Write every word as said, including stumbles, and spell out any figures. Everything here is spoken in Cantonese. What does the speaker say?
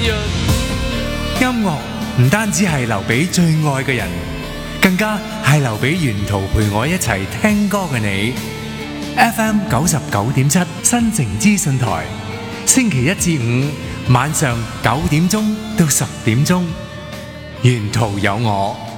音樂唔單止係留俾最愛嘅人，更加係留俾沿途陪我一齊聽歌嘅你。F M 九十九點七新城資訊台，星期一至五晚上九點鐘到十點鐘，沿途有我。